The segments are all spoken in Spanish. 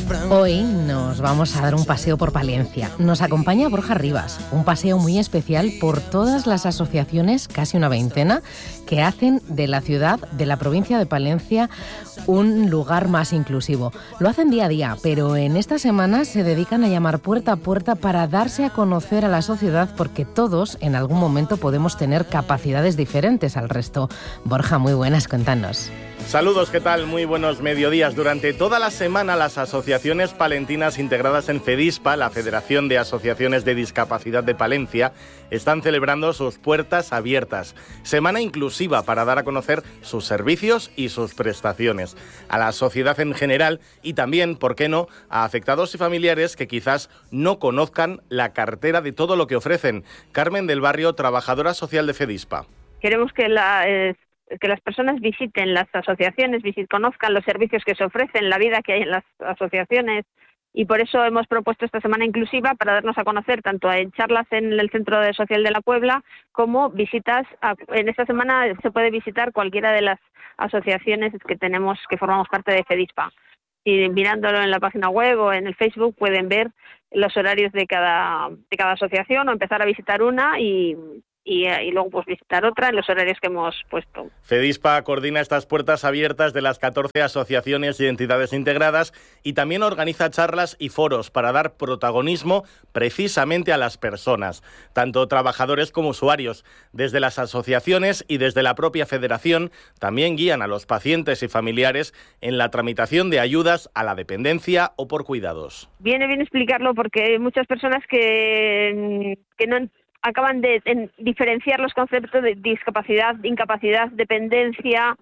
Hoy nos vamos a dar un paseo por Palencia. Nos acompaña Borja Rivas, un paseo muy especial por todas las asociaciones, casi una veintena, que hacen de la ciudad, de la provincia de Palencia, un lugar más inclusivo. Lo hacen día a día, pero en esta semana se dedican a llamar puerta a puerta para darse a conocer a la sociedad, porque todos en algún momento podemos tener capacidades diferentes al resto. Borja, muy buenas, cuéntanos. Saludos, ¿qué tal? Muy buenos mediodías. Durante toda la semana las asociaciones palentinas integradas en FEDISPA, la Federación de Asociaciones de Discapacidad de Palencia, están celebrando sus puertas abiertas. Semana inclusiva para dar a conocer sus servicios y sus prestaciones a la sociedad en general y también, ¿por qué no?, a afectados y familiares que quizás no conozcan la cartera de todo lo que ofrecen. Carmen del Barrio, trabajadora social de FEDISPA. Queremos que las personas visiten las asociaciones, conozcan los servicios que se ofrecen, la vida que hay en las asociaciones, y por eso hemos propuesto esta semana inclusiva para darnos a conocer tanto en charlas en el Centro Social de la Puebla como visitas. En esta semana se puede visitar cualquiera de las asociaciones que formamos parte de FEDISPA. Y mirándolo en la página web o en el Facebook pueden ver los horarios de cada asociación o empezar a visitar una y luego pues visitar otra en los horarios que hemos puesto. FEDISPA coordina estas puertas abiertas de las 14 asociaciones y entidades integradas y también organiza charlas y foros para dar protagonismo precisamente a las personas, tanto trabajadores como usuarios. Desde las asociaciones y desde la propia federación también guían a los pacientes y familiares en la tramitación de ayudas a la dependencia o por cuidados. Viene bien explicarlo porque hay muchas personas que no acaban de diferenciar los conceptos de discapacidad, incapacidad, dependencia,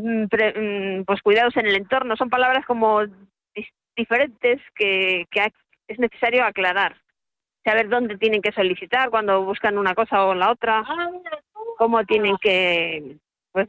pues cuidados en el entorno. Son palabras como diferentes que es necesario aclarar. Saber dónde tienen que solicitar cuando buscan una cosa o la otra, cómo tienen que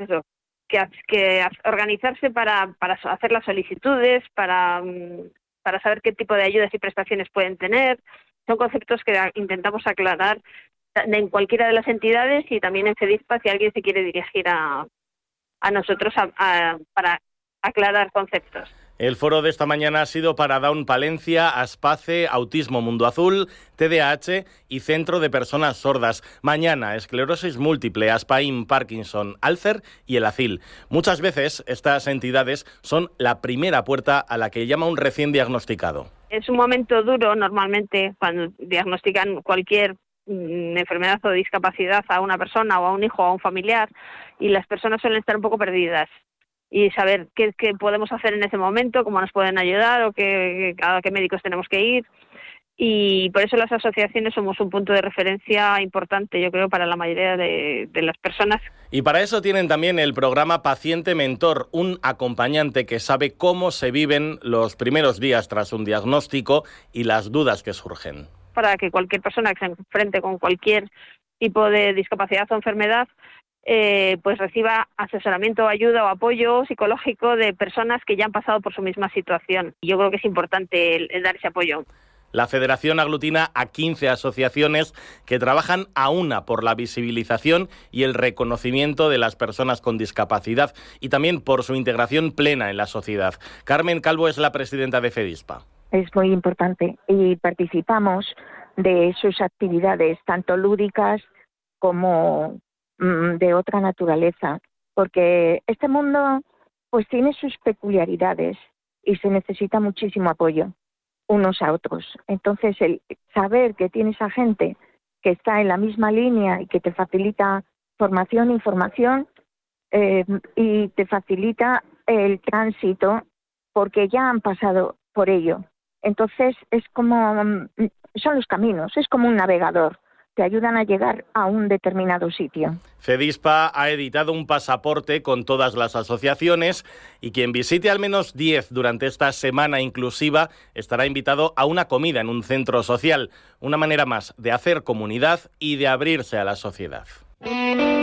organizarse para hacer las solicitudes, para saber qué tipo de ayudas y prestaciones pueden tener. Son conceptos que intentamos aclarar en cualquiera de las entidades y también en FEDISPA si alguien se quiere dirigir a nosotros para aclarar conceptos. El foro de esta mañana ha sido para Down Palencia, Aspace, Autismo Mundo Azul, TDAH y Centro de Personas Sordas. Mañana, esclerosis múltiple, Aspaim, Parkinson, Alzheimer y el ACIL. Muchas veces estas entidades son la primera puerta a la que llama un recién diagnosticado. Es un momento duro normalmente cuando diagnostican cualquier enfermedad o discapacidad a una persona o a un hijo o a un familiar, y las personas suelen estar un poco perdidas y saber qué podemos hacer en ese momento, cómo nos pueden ayudar o a qué médicos tenemos que ir. Y por eso las asociaciones somos un punto de referencia importante, yo creo, para la mayoría de las personas. Y para eso tienen también el programa Paciente Mentor, un acompañante que sabe cómo se viven los primeros días tras un diagnóstico y las dudas que surgen. Para que cualquier persona que se enfrente con cualquier tipo de discapacidad o enfermedad pues reciba asesoramiento, ayuda o apoyo psicológico de personas que ya han pasado por su misma situación. Y yo creo que es importante el dar ese apoyo. La Federación aglutina a 15 asociaciones que trabajan a una por la visibilización y el reconocimiento de las personas con discapacidad y también por su integración plena en la sociedad. Carmen Calvo es la presidenta de FEDISPA. Es muy importante y participamos de sus actividades, tanto lúdicas como de otra naturaleza, porque este mundo pues tiene sus peculiaridades y se necesita muchísimo apoyo unos a otros. Entonces, el saber que tienes a gente que está en la misma línea y que te facilita formación, información y te facilita el tránsito porque ya han pasado por ello. Entonces, son los caminos, es como un navegador. Te ayudan a llegar a un determinado sitio. FEDISPA ha editado un pasaporte con todas las asociaciones y quien visite al menos 10 durante esta semana inclusiva estará invitado a una comida en un centro social, una manera más de hacer comunidad y de abrirse a la sociedad.